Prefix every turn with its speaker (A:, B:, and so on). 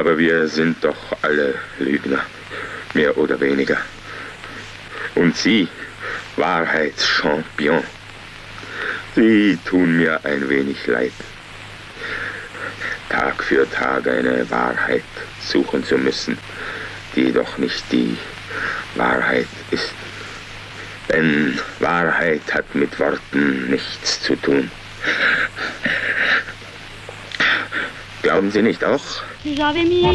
A: Aber wir sind doch alle Lügner, mehr oder weniger. Und Sie, Wahrheitschampion, Sie tun mir ein wenig leid. Tag für Tag eine Wahrheit suchen zu müssen, die doch nicht die Wahrheit ist. Denn Wahrheit hat mit Worten nichts zu tun. Glauben Sie nicht auch?